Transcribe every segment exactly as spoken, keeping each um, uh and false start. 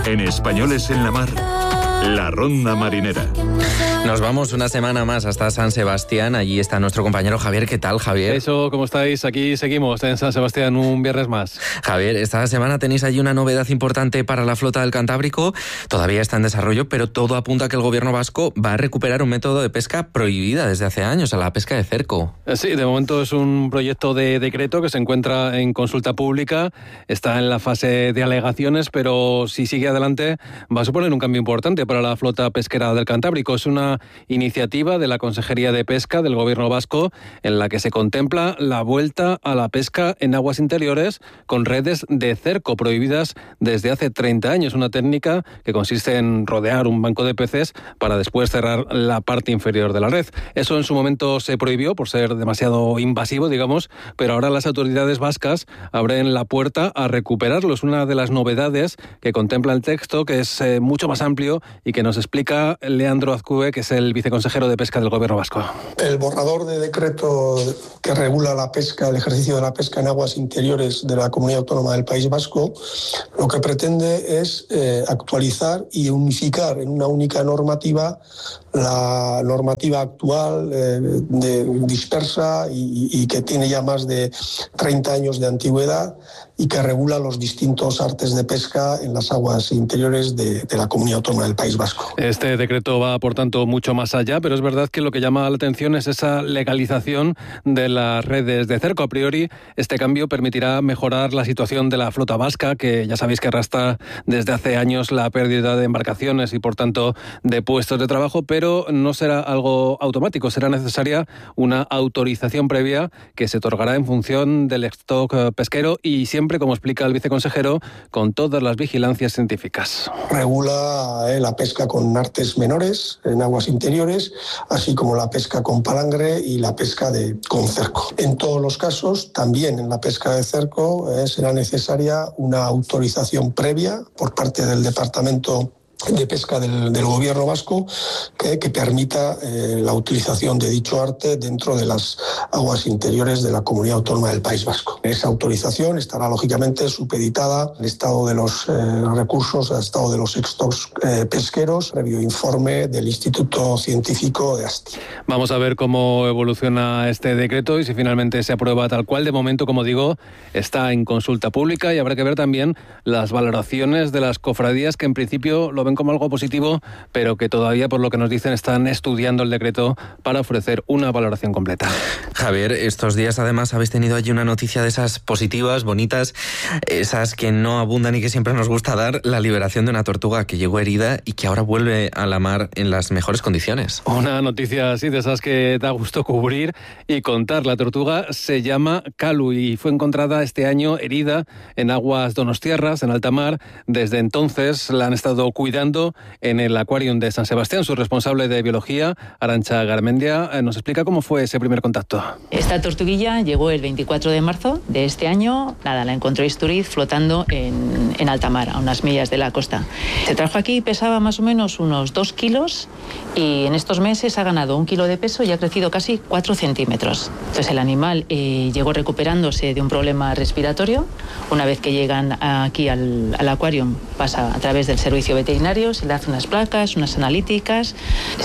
En Españoles en la Mar, la Ronda Marinera. Nos vamos una semana más hasta San Sebastián. Allí está nuestro compañero Javier. ¿Qué tal, Javier? Eso, ¿cómo estáis? Aquí seguimos en San Sebastián un viernes más. Javier, esta semana tenéis allí una novedad importante para la flota del Cantábrico. Todavía está en desarrollo, pero todo apunta a que el gobierno vasco va a recuperar un método de pesca prohibida desde hace años, a la pesca de cerco. Sí, de momento es un proyecto de decreto que se encuentra en consulta pública. Está en la fase de alegaciones, pero si sigue adelante va a suponer un cambio importante para la flota pesquera del Cantábrico. Es una iniciativa de la Consejería de Pesca del Gobierno vasco en la que se contempla la vuelta a la pesca en aguas interiores con redes de cerco prohibidas desde hace treinta años. Una técnica que consiste en rodear un banco de peces para después cerrar la parte inferior de la red. Eso en su momento se prohibió por ser demasiado invasivo, digamos, pero ahora las autoridades vascas abren la puerta a recuperarlo. Es una de las novedades que contempla el texto, que es eh, mucho más amplio y que nos explica Leandro Azcue, que es el viceconsejero de Pesca del Gobierno vasco. El borrador de decreto que regula la pesca, el ejercicio de la pesca en aguas interiores de la Comunidad Autónoma del País Vasco, lo que pretende es eh, actualizar y unificar en una única normativa la normativa actual eh, de, dispersa y, y que tiene ya más de treinta años de antigüedad y que regula los distintos artes de pesca en las aguas interiores de, de la Comunidad Autónoma del País Vasco. Este decreto va, por tanto, mucho más allá, pero es verdad que lo que llama la atención es esa legalización de las redes de cerco. A priori, este cambio permitirá mejorar la situación de la flota vasca, que ya sabéis que arrastra desde hace años la pérdida de embarcaciones y, por tanto, de puestos de trabajo, pero no será algo automático. Será necesaria una autorización previa que se otorgará en función del stock pesquero y siempre, como explica el viceconsejero, con todas las vigilancias científicas. Regula eh, la pesca con artes menores en aguas interiores, así como la pesca con palangre y la pesca de, con cerco. En todos los casos, también en la pesca de cerco, eh, será necesaria una autorización previa por parte del Departamento de Pesca del, del Gobierno vasco que, que permita eh, la utilización de dicho arte dentro de las aguas interiores de la Comunidad Autónoma del País Vasco. Esa autorización estará lógicamente supeditada al estado de los eh, recursos, al estado de los stocks eh, pesqueros, previo informe del Instituto Científico de Asti. Vamos a ver cómo evoluciona este decreto y si finalmente se aprueba tal cual. De momento, como digo, está en consulta pública y habrá que ver también las valoraciones de las cofradías que en principio lo ven como algo positivo, pero que todavía, por lo que nos dicen, están estudiando el decreto para ofrecer una valoración completa. Javier, estos días además habéis tenido allí una noticia de esas positivas, bonitas, esas que no abundan y que siempre nos gusta dar, la liberación de una tortuga que llegó herida y que ahora vuelve a la mar en las mejores condiciones. Una noticia así de esas que da gusto cubrir y contar. La tortuga se llama Calu y fue encontrada este año herida en aguas donostiarras, en alta mar. Desde entonces la han estado cuidando en el Aquarium de San Sebastián. Su responsable de biología, Arantxa Garmendia, nos explica cómo fue ese primer contacto. Esta tortuguilla llegó el veinticuatro de marzo de este año. Nada, la encontró Isturiz flotando en, en alta mar, a unas millas de la costa. Se trajo aquí, pesaba más o menos unos dos kilos y en estos meses ha ganado un kilo de peso y ha crecido casi cuatro centímetros. Entonces el animal eh, llegó recuperándose de un problema respiratorio. Una vez que llegan aquí al, al Aquarium, pasa a través del servicio veterinario, se le hacen unas placas, unas analíticas,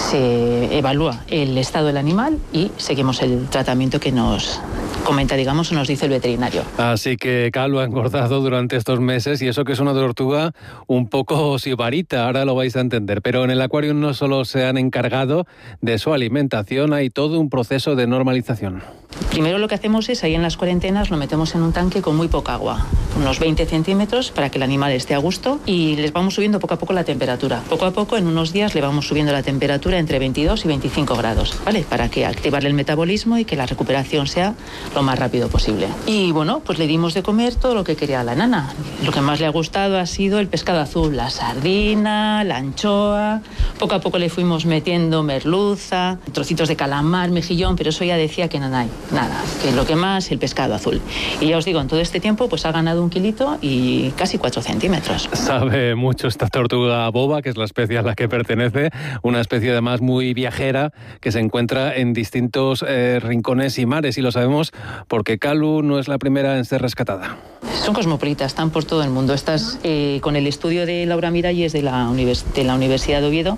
se evalúa el estado del animal y seguimos el tratamiento que nos comenta, digamos, o nos dice el veterinario. Así que Calu ha engordado durante estos meses y eso que es una tortuga un poco sibarita, ahora lo vais a entender. Pero en el acuario no solo se han encargado de su alimentación, hay todo un proceso de normalización. Primero lo que hacemos es, ahí en las cuarentenas, lo metemos en un tanque con muy poca agua, unos veinte centímetros para que el animal esté a gusto y les vamos subiendo poco a poco la temperatura. Poco a poco, en unos días, le vamos subiendo la temperatura entre veintidós y veinticinco grados, ¿vale? Para que activarle el metabolismo y que la recuperación sea lo más rápido posible. Y bueno, pues le dimos de comer todo lo que quería la nana. Lo que más le ha gustado ha sido el pescado azul, la sardina, la anchoa. Poco a poco le fuimos metiendo merluza, trocitos de calamar, mejillón, pero eso ya decía que no hay nada, que lo que más el pescado azul. Y ya os digo, en todo este tiempo pues ha ganado un kilito y casi cuatro centímetros. Sabe mucho esta tortuga boba, que es la especie a la que pertenece, una especie además muy viajera que se encuentra en distintos eh, rincones y mares, y lo sabemos porque Calu no es la primera en ser rescatada. Son cosmopolitas, están por todo el mundo. Estas, eh, con el estudio de Laura Miralles de la, univers de la Universidad de Oviedo,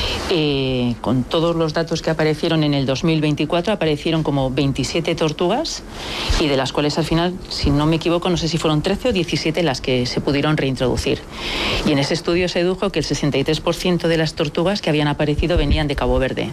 eh, con todos los datos que aparecieron en el dos mil veinticuatro, aparecieron como veintisiete tortugas, y de las cuales al final, si no me equivoco, no sé si fueron trece o diecisiete las que se pudieron reintroducir. Y en ese estudio se dedujo que el sesenta y tres por ciento de las tortugas que habían aparecido venían de Cabo Verde,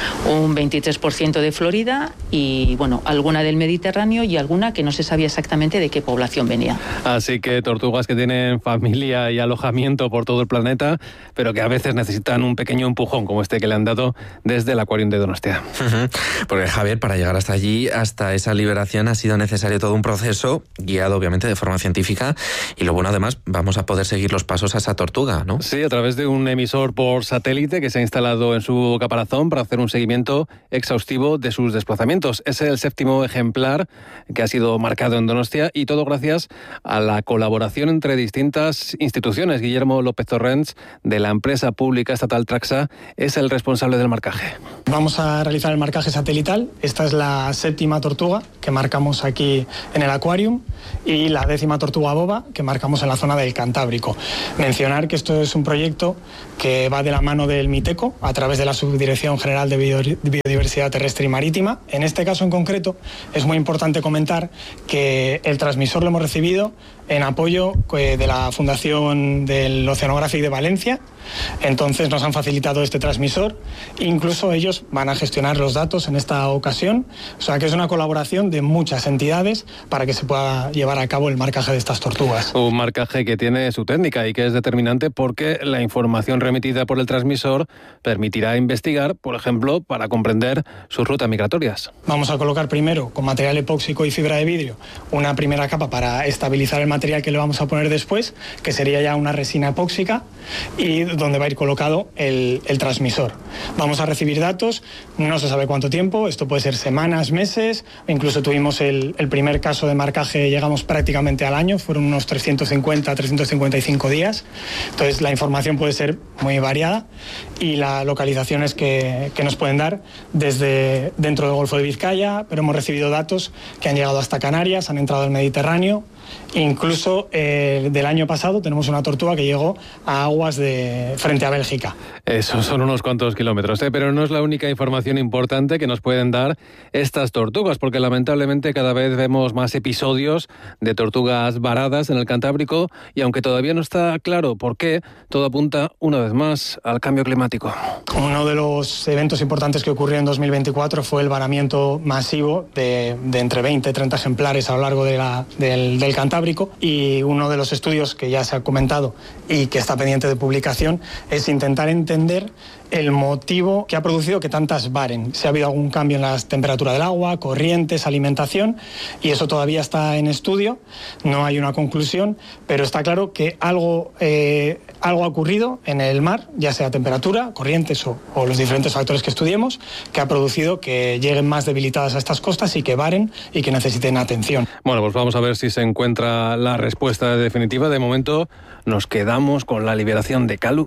un veintitrés por ciento de Florida y, bueno, alguna del Mediterráneo y alguna que no se sabía exactamente de qué población venía. Así que tortugas que tienen familia y alojamiento por todo el planeta, pero que a veces necesitan un pequeño empujón como este que le han dado desde el Aquarium de Donostia. Uh-huh. Porque, Javier, para llegar hasta allí, hasta esa liberación, ha sido necesario todo un proceso guiado obviamente de forma científica, y lo bueno, además, vamos a poder seguir los pasos a esa tortuga, ¿no? Sí, a través de un emisor por satélite que se ha instalado en su caparazón para hacer un seguimiento exhaustivo de sus desplazamientos. Es el séptimo ejemplar que ha sido marcado en Donostia, y todo gracias a la colaboración entre distintas instituciones. Guillermo López Torrents, de la empresa pública estatal Traxa, es el responsable del marcaje. Vamos a realizar el marcaje satelital. Esta es la séptima tortuga que marcamos aquí en el Aquarium, y la décima tortuga boba que marcamos en la zona del Cantábrico. Mencionar que esto es un proyecto que va de la mano del MITECO a través de la Subdirección General de Biodiversidad Terrestre y Marítima. En este caso en concreto es muy importante comentar que el transmisor lo hemos recibido en apoyo de la Fundación del Oceanographic de Valencia. Entonces nos han facilitado este transmisor, incluso ellos van a gestionar los datos en esta ocasión, o sea que es una colaboración de muchas entidades para que se pueda llevar a cabo el marcaje de estas tortugas. Un marcaje que tiene su técnica y que es determinante porque la información remitida por el transmisor permitirá investigar, por ejemplo, para comprender sus rutas migratorias. Vamos a colocar primero, con material epóxico y fibra de vidrio, una primera capa para estabilizar el material que le vamos a poner después, que sería ya una resina epóxica, y donde va a ir colocado el, el transmisor. Vamos a recibir datos, no se sabe cuánto tiempo, esto puede ser semanas, meses, incluso tuvimos el, el primer caso de marcaje, llegamos prácticamente al año, fueron unos trescientos cincuenta, trescientos cincuenta y cinco días, entonces la información puede ser muy variada, y las localizaciones que, que nos pueden dar desde dentro del Golfo de Vizcaya, pero hemos recibido datos que han llegado hasta Canarias, han entrado al Mediterráneo. Incluso eh, del año pasado tenemos una tortuga que llegó a aguas de frente a Bélgica. Esos son unos cuantos kilómetros, ¿eh? Pero no es la única información importante que nos pueden dar estas tortugas, porque lamentablemente cada vez vemos más episodios de tortugas varadas en el Cantábrico, y aunque todavía no está claro por qué, todo apunta una vez más al cambio climático. Uno de los eventos importantes que ocurrió en dos mil veinticuatro fue el varamiento masivo de, de entre veinte y treinta ejemplares a lo largo de la, del, del Cantábrico, y uno de los estudios que ya se ha comentado y que está pendiente de publicación es intentar entender el motivo que ha producido que tantas varen. Si ha habido algún cambio en la temperatura del agua, corrientes, alimentación, y eso todavía está en estudio, no hay una conclusión, pero está claro que algo, eh, algo ha ocurrido en el mar, ya sea temperatura, corrientes o, o los diferentes factores que estudiemos, que ha producido que lleguen más debilitadas a estas costas y que varen y que necesiten atención. Bueno, pues vamos a ver si se encuentra la respuesta definitiva. De momento nos quedamos con la liberación de Calu.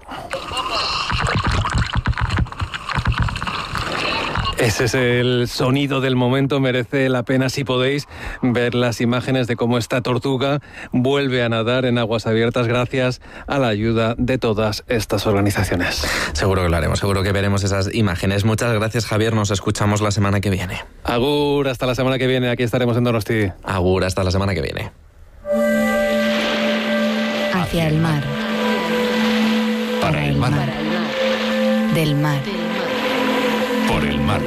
Ese es el sonido del momento. Merece la pena, si podéis, ver las imágenes de cómo esta tortuga vuelve a nadar en aguas abiertas gracias a la ayuda de todas estas organizaciones. Seguro que lo haremos, seguro que veremos esas imágenes. Muchas gracias, Javier, nos escuchamos la semana que viene. Agur, hasta la semana que viene, aquí estaremos en Donosti. Agur, hasta la semana que viene. Hacia el mar. Para el mar. Del mar. Por el mar.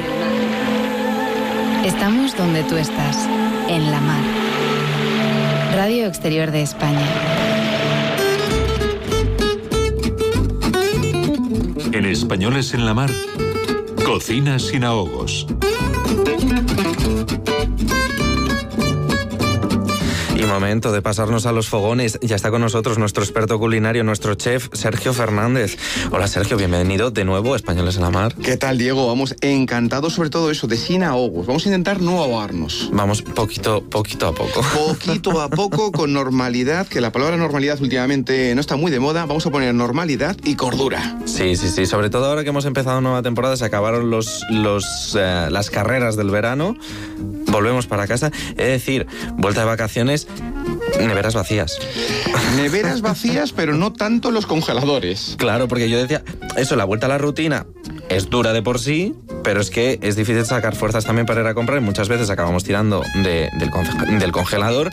Estamos donde tú estás, en la mar. Radio Exterior de España. En Españoles en la Mar, cocina sin ahogos. Y momento de pasarnos a los fogones. Ya está con nosotros nuestro experto culinario, nuestro chef, Sergio Fernández. Hola, Sergio, bienvenido de nuevo a Españoles en la Mar. ¿Qué tal, Diego? Vamos encantados, sobre todo eso, de sin ahogos. Vamos a intentar no ahogarnos. Vamos poquito, poquito a poco. Poquito a poco, con normalidad, que la palabra normalidad últimamente no está muy de moda. Vamos a poner normalidad y cordura. Sí, sí, sí. Sobre todo ahora que hemos empezado nueva temporada, se acabaron los, los, eh, las carreras del verano. volvemos para casa. Es decir, vuelta de vacaciones, neveras vacías. Neveras vacías, pero no tanto los congeladores. Claro, porque yo decía, eso, la vuelta a la rutina es dura de por sí, pero es que es difícil sacar fuerzas también para ir a comprar y muchas veces acabamos tirando de, del, conge- del congelador.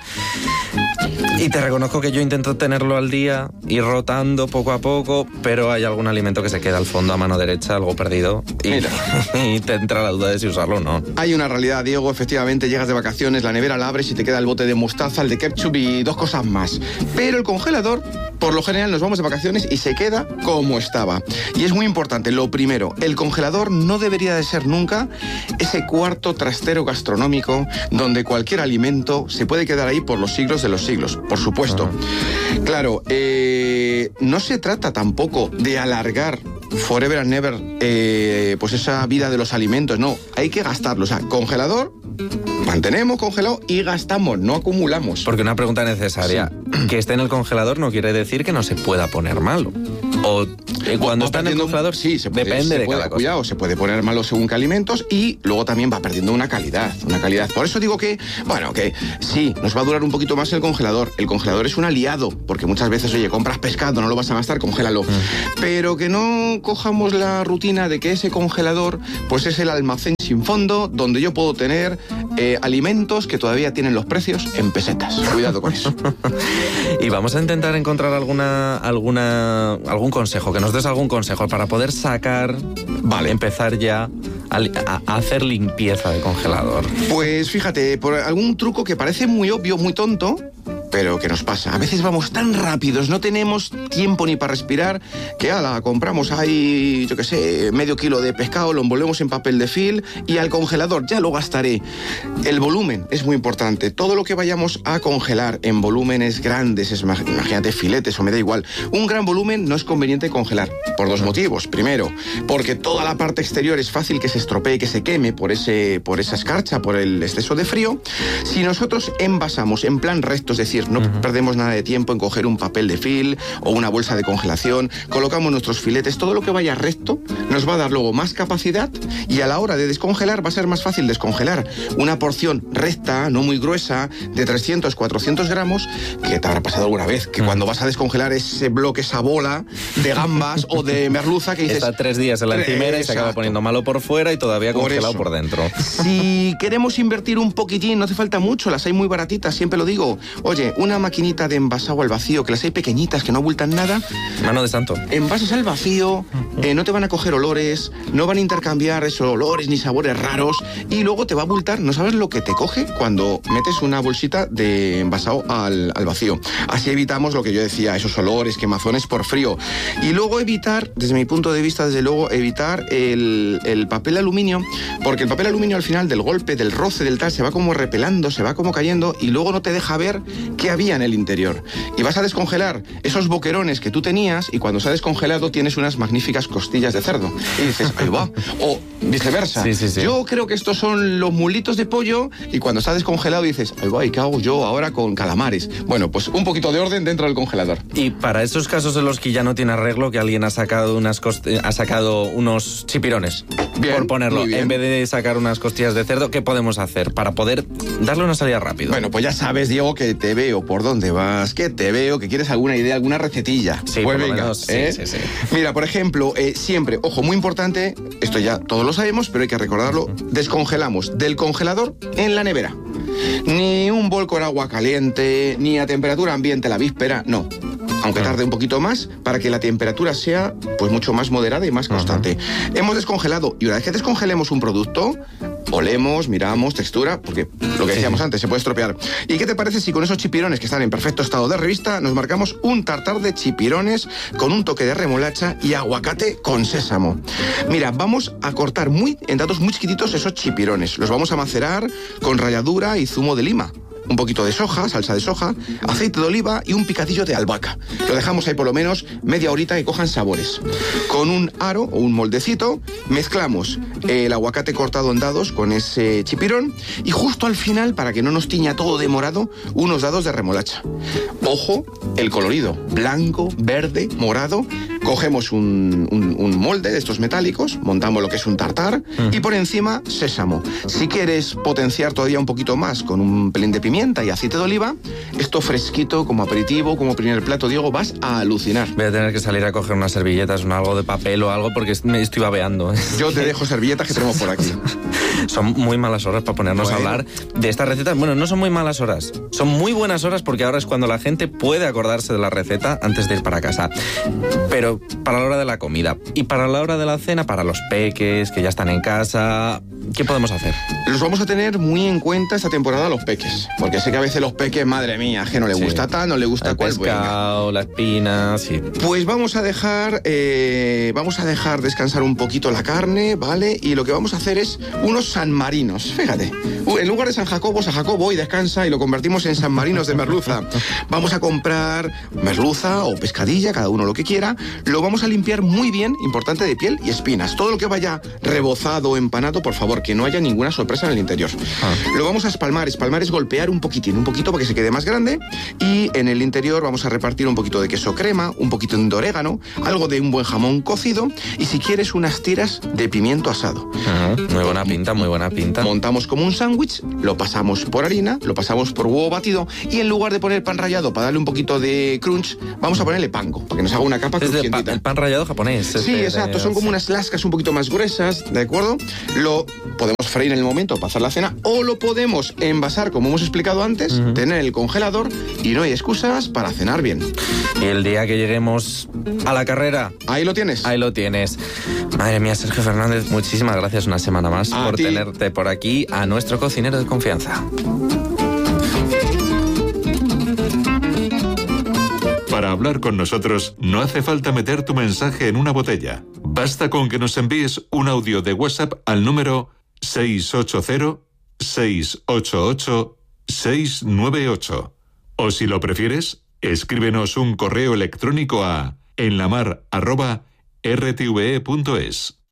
Y te reconozco que yo intento tenerlo al día, ir rotando poco a poco, pero hay algún alimento que se queda al fondo a mano derecha, algo perdido, y, y te entra la duda de si usarlo o no. Hay una realidad, Diego, efectivamente llegas de vacaciones, la nevera la abres y te queda el bote de mostaza, el de ketchup y dos cosas más. Pero el congelador, por lo general, nos vamos de vacaciones y se queda como estaba. Y es muy importante, lo primero, el congelador no debería de ser nunca ese cuarto trastero gastronómico donde cualquier alimento se puede quedar ahí por los siglos de los siglos, por supuesto. Uh-huh. Claro, eh, no se trata tampoco de alargar forever and never eh, pues esa vida de los alimentos, no, hay que gastarlo, o sea, congelador, mantenemos congelado y gastamos, no acumulamos. Porque una pregunta necesaria, sí. Que esté en el congelador no quiere decir que no se pueda poner malo. O eh, cuando o, está en el congelador, sí, se puede, depende se de puede, cada cosa. Cuidado, se puede poner malo según qué alimentos y luego también va perdiendo una calidad, una calidad. Por eso digo que, bueno, que sí, nos va a durar un poquito más el congelador. El congelador es un aliado, porque muchas veces, oye, compras pescado, no lo vas a gastar, congélalo. Mm. Pero que no cojamos la rutina de que ese congelador, pues es el almacén sin fondo, donde yo puedo tener eh, alimentos que todavía tienen los precios en pesetas. Cuidado con eso. Y vamos a intentar encontrar alguna, alguna, algún consejo, que nos des algún consejo para poder sacar, vale, empezar ya a, a hacer limpieza de congelador. Pues fíjate, por algún truco que parece muy obvio, muy tonto, pero ¿qué nos pasa? A veces vamos tan rápidos, no tenemos tiempo ni para respirar, que ala, compramos ahí, yo qué sé, medio kilo de pescado, lo envolvemos en papel de film y al congelador, ya lo gastaré. El volumen es muy importante. Todo lo que vayamos a congelar en volúmenes grandes, es, imagínate filetes o me da igual, un gran volumen no es conveniente congelar, por dos motivos. Primero, porque toda la parte exterior es fácil que se estropee, que se queme por, ese, por esa escarcha, por el exceso de frío. Si nosotros envasamos en plan recto, es decir, no uh-huh. perdemos nada de tiempo en coger un papel de film o una bolsa de congelación, colocamos nuestros filetes, todo lo que vaya recto nos va a dar luego más capacidad y a la hora de descongelar va a ser más fácil descongelar una porción recta, no muy gruesa, de trescientos, cuatrocientos gramos, que te habrá pasado alguna vez, que uh-huh. cuando vas a descongelar ese bloque, esa bola de gambas o de merluza que dices... Está tres días en la encimera y se acaba poniendo malo por fuera y todavía por congelado eso. Por dentro. Si queremos invertir un poquitín, no hace falta mucho, las hay muy baratitas, siempre lo digo. Oye, una maquinita de envasado al vacío, que las hay pequeñitas, que no abultan nada. Mano de santo. Envases al vacío, eh, no te van a coger olores, no van a intercambiar esos olores ni sabores raros y luego te va a abultar, no sabes lo que te coge cuando metes una bolsita de envasado al, al vacío. Así evitamos lo que yo decía, esos olores, quemazones por frío. Y luego evitar, desde mi punto de vista, desde luego, evitar el, el papel aluminio, porque el papel aluminio al final del golpe, del roce, del tal, se va como repelando, se va como cayendo y luego no te deja ver qué había en el interior. Y vas a descongelar esos boquerones que tú tenías y cuando se ha descongelado tienes unas magníficas costillas de cerdo. Y dices, ahí va. O viceversa. Sí, sí, sí. Yo creo que estos son los mulitos de pollo y cuando está descongelado dices, ahí va, ¿y qué hago yo ahora con calamares? Bueno, pues un poquito de orden dentro del congelador. Y para esos casos en los que ya no tiene arreglo, que alguien ha sacado unas cost- ha sacado unos chipirones, bien, por ponerlo, en vez de sacar unas costillas de cerdo, ¿qué podemos hacer para poder darle una salida rápido? Bueno, pues ya sabes, Diego, que te veo por dónde vas, que te veo, que quieres alguna idea, alguna recetilla. Sí, pues por venga, lo menos, ¿eh? sí, sí, sí. Mira, por ejemplo, eh, siempre, ojo, muy importante, esto ya todos lo sabemos, pero hay que recordarlo, descongelamos del congelador en la nevera. Ni un bol con agua caliente, ni a temperatura ambiente la víspera, no. Aunque tarde un poquito más, para que la temperatura sea pues mucho más moderada y más constante. Uh-huh. Hemos descongelado, y una vez que descongelemos un producto, olemos, miramos, textura, porque lo que decíamos antes, se puede estropear. ¿Y qué te parece si con esos chipirones que están en perfecto estado de revista, nos marcamos un tartar de chipirones con un toque de remolacha y aguacate con sésamo? Mira, vamos a cortar muy, en dados muy chiquititos esos chipirones. Los vamos a macerar con ralladura y zumo de lima. Un poquito de soja, salsa de soja, aceite de oliva y un picadillo de albahaca. Lo dejamos ahí por lo menos media horita que cojan sabores. Con un aro o un moldecito mezclamos el aguacate cortado en dados con ese chipirón y justo al final, para que no nos tiña todo de morado, unos dados de remolacha. Ojo, el colorido, blanco, verde, morado, Cogemos un, un, un molde de estos metálicos, montamos lo que es un tartar uh-huh. y por encima sésamo. Si quieres potenciar todavía un poquito más con un pelín de pimienta y aceite de oliva, esto fresquito como aperitivo, como primer plato, Diego, vas a alucinar. Voy a tener que salir a coger unas servilletas, un algo de papel o algo porque me estoy babeando. Yo te dejo servilletas que tenemos por aquí. Son muy malas horas para ponernos bueno. a hablar de estas recetas. Bueno, no son muy malas horas, son muy buenas horas porque ahora es cuando la gente puede acordarse de la receta antes de ir para casa. Pero para la hora de la comida y para la hora de la cena, para los peques que ya están en casa, ¿qué podemos hacer? Los vamos a tener muy en cuenta esta temporada los peques, porque sé que a veces los peques, madre mía, que no le gusta sí. tal, no le gusta el cual. pescado, la espina, sí. Pues vamos a dejar, eh, vamos a dejar descansar un poquito la carne, ¿vale? Y lo que vamos a hacer es unos sanmarinos, fíjate. En lugar de San Jacobo, San Jacobo hoy descansa y lo convertimos en sanmarinos de merluza. Vamos a comprar merluza o pescadilla, cada uno lo que quiera. Lo vamos a limpiar muy bien, importante, de piel y espinas. Todo lo que vaya rebozado o empanado, por favor, que no haya ninguna sorpresa en el interior. Ah. Lo vamos a espalmar. Espalmar es golpear un poquitín, un poquito para que se quede más grande. Y en el interior vamos a repartir un poquito de queso crema, un poquito de orégano, algo de un buen jamón cocido y si quieres unas tiras de pimiento asado. Ah, muy buena pinta, muy buena pinta. Montamos como un sándwich, lo pasamos por harina, lo pasamos por huevo batido y en lugar de poner pan rallado para darle un poquito de crunch, vamos a ponerle panko, para que nos haga una capa crujientita. Pa el pan rallado japonés. Sí, este, exacto, son como unas lascas un poquito más gruesas, ¿de acuerdo? Lo podemos freír en el momento para hacer la cena o lo podemos envasar, como hemos explicado antes, uh-huh. tener en el congelador y no hay excusas para cenar bien. Y el día que lleguemos a la carrera... Ahí lo tienes. Ahí lo tienes. Madre mía, Sergio Fernández, muchísimas gracias una semana más a por ti. tenerte por aquí, a nuestro cocinero de confianza. Para hablar con nosotros no hace falta meter tu mensaje en una botella. Basta con que nos envíes un audio de WhatsApp al número seis ocho cero, seis ocho ocho, seis nueve ocho. O si lo prefieres, escríbenos un correo electrónico a enlamar arroba r t v e punto es.